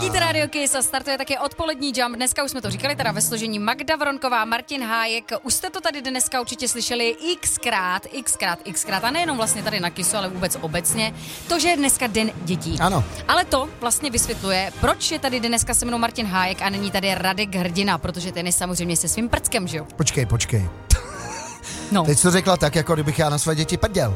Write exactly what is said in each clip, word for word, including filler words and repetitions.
Ladíte Radio Kiss a startuje také odpolední jump. Dneska už jsme to říkali, teda ve složení Magda Vronková, Martin Hájek. Už jste to tady dneska určitě slyšeli xkrát, xkrát, xkrát. A nejenom vlastně tady na Kissu, ale vůbec obecně. To, že je dneska den dětí. Ano. Ale to vlastně vysvětluje, proč je tady dneska se mnou Martin Hájek a není tady Radek Hrdina, protože ten je samozřejmě se svým prckem, že jo? Počkej, počkej. No. Teď jsi to řekla tak, jako kdybych já na své děti prděl.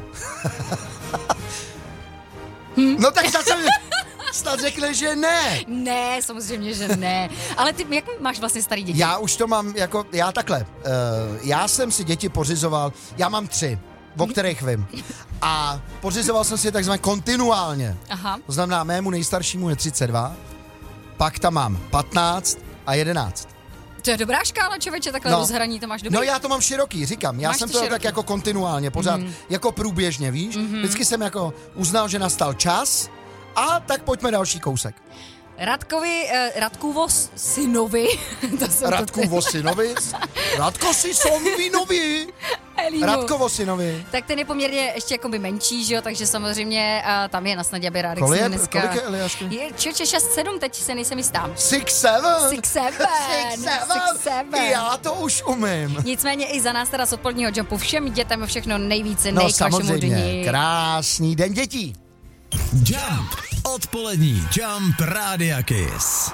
hm? No tak zase snad řekli, že ne. Ne, samozřejmě, že ne. Ale ty, jak máš vlastně starý děti? Já už to mám jako, já takhle. Uh, já jsem si děti pořizoval, já mám tři, o kterých vím. A pořizoval jsem si je takzvaně kontinuálně. Aha. To znamená, mému nejstaršímu je třicet dva, pak tam mám patnáct a jedenáct. To je dobrá škála, člověče, takhle no. rozhraní to máš dobrý. No já to mám široký, říkám, já máš jsem to to široký. tak jako kontinuálně, pořád, mm. jako průběžně, víš? Mm-hmm. Vždycky jsem jako uznal, že nastal čas a tak pojďme další kousek. Radkovi, uh, Radkůvo synovi. Radkůvo synovi? Radko si synovi. Radkovo synovi. Tak ten je poměrně ještě jakoby menší, že jo, takže samozřejmě uh, tam je na snadě, aby Radek Kolik si je, dneska... kolik je Eliášky? Je čeče šest sedm, teď se nejsem jistá. Six seven? Six seven. Six seven. Six seven. Já to už umím. Nicméně i za nás teda z odpoledního jumpu všem dětem všechno nejvíce, no, nej k vašemu dní. Krásný den dětí. Jump. Odpolední Jump Rádia Kiss.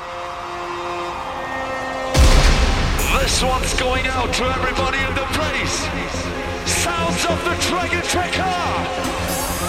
This one's going out to everybody in the place. Sounds of the Dragon Tracker.